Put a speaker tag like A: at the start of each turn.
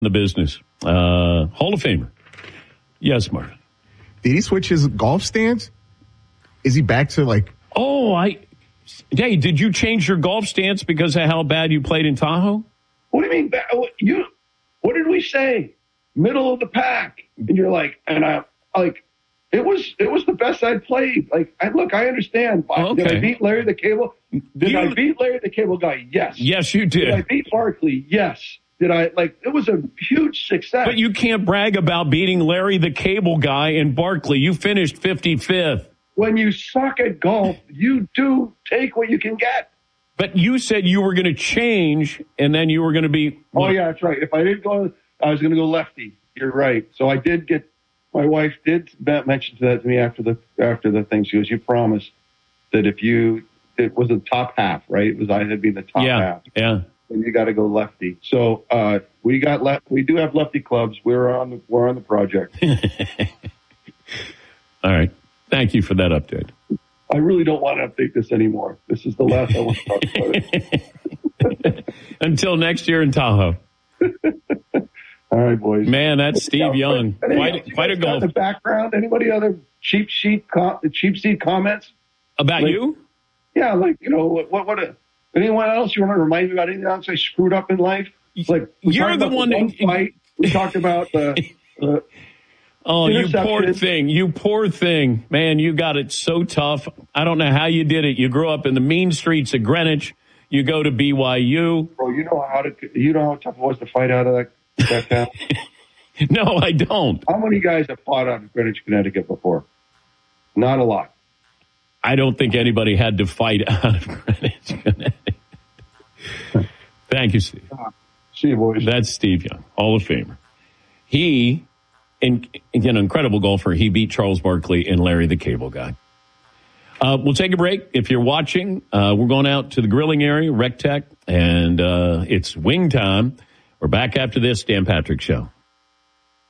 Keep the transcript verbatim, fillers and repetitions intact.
A: the business. Uh, Hall of Famer. Yes, Mark.
B: Did he switch his golf stance? Is he back to like...
A: Oh, I... Hey, did you change your golf stance because of how bad you played in Tahoe?
C: What do you mean? You, what did we say? Middle of the pack. And you're like, and I, like, it was it was the best I'd played. Like, I, look, I understand.
A: Okay.
C: Did I beat Larry the Cable? Did
A: You-
C: I beat Larry the Cable Guy? Yes.
A: Yes, you
C: Did I
A: did.
C: beat Barkley? Yes. Did I, like, it was a huge success.
A: But you can't brag about beating Larry the Cable Guy in Barkley. You finished fifty-fifth.
C: When you suck at golf, you do take what you can get.
A: But you said you were going to change, and then you were going to be...
C: Oh, yeah, that's right. If I didn't go, I was going to go lefty. You're right. So I did get, my wife did mention that to me after the after the thing. She goes, you promised that if you, it was the top half, right? It was, I had been the top
A: Yeah,
C: half.
A: yeah.
C: And you got to go lefty. So uh, we got left. We do have lefty clubs. We're on the, we're on the project.
A: All right. Thank you for that update.
C: I really don't want to update this anymore. This is the last I want to talk about it.
A: Until next year in Tahoe.
C: All right, boys.
A: Man, that's Steve Young. Quite,
C: You
A: quite a
C: guys got
A: golf.
C: in the background. Anybody other cheap sheet com- cheap seat comments?
A: About
C: Like-
A: you?
C: Yeah, like, you know, what, what, what a, anyone else you want to remind me about anything else I screwed up in life? Like, we
A: You're
C: talked
A: the
C: about
A: one
C: one
A: that-
C: fight. We talked about the, uh,
A: Oh, you poor
C: interception.
A: thing. You poor thing. Man, you got it so tough. I don't know how you did it. You grew up in the mean streets of Greenwich. You go to B Y U.
C: bro, you know how to, you know how tough it was to fight out of that, that town?
A: No, I don't.
C: How many guys have fought out of Greenwich, Connecticut before? Not a lot.
A: I don't think anybody had to fight out of Greenwich, Connecticut. Thank you, Steve.
C: See you, boys.
A: That's Steve Young, Hall of Famer. He, in, again, incredible golfer. He beat Charles Barkley and Larry the Cable Guy. Uh, we'll take a break. If you're watching, uh, we're going out to the grilling area, Rec Tech, and uh, it's wing time. We're back after this Dan Patrick Show.